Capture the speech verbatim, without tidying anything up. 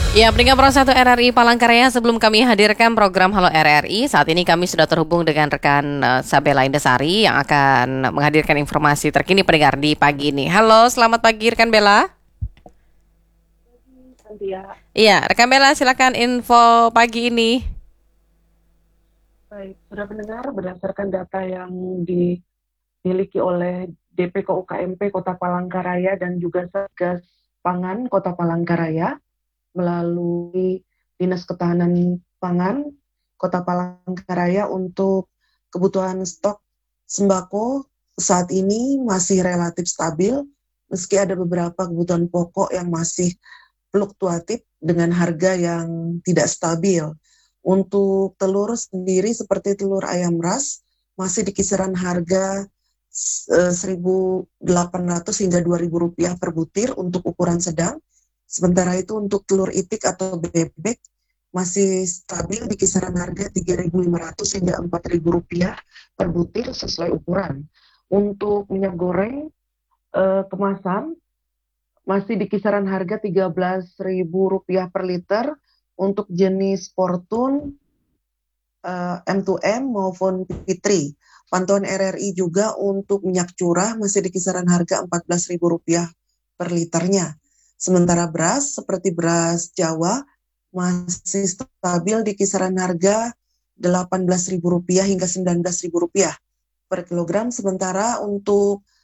Ya, pendengar Pro satu R R I Palangkaraya, sebelum kami hadirkan program Halo R R I, saat ini kami sudah terhubung dengan rekan eh, Sabela Indesari yang akan menghadirkan informasi terkini pendengar di pagi ini. Halo, selamat pagi rekan Bella. Dia Iya, rekan Bella silakan info pagi ini. baik sudah mendengar berdasarkan data yang dimiliki oleh D P K U K M P Kota Palangkaraya dan juga Satgas Pangan Kota Palangkaraya melalui Dinas Ketahanan Pangan Kota Palangkaraya untuk kebutuhan stok sembako saat ini masih relatif stabil meski ada beberapa kebutuhan pokok yang masih fluktuatif dengan harga yang tidak stabil. Untuk telur sendiri seperti telur ayam ras masih di kisaran harga eh, seribu delapan ratus hingga dua ribu rupiah per butir untuk ukuran sedang. Sementara itu untuk telur itik atau bebek masih stabil di kisaran harga tiga ribu lima ratus hingga empat ribu rupiah per butir sesuai ukuran. Untuk minyak goreng eh, kemasan masih di kisaran harga tiga belas ribu rupiah per liter untuk jenis Fortune, uh, M dua M maupun Fitri. Pantauan R R I juga untuk minyak curah masih di kisaran harga empat belas ribu rupiah per liternya. Sementara beras seperti beras Jawa masih stabil di kisaran harga delapan belas ribu rupiah hingga sembilan belas ribu rupiah per kilogram. Sementara untuk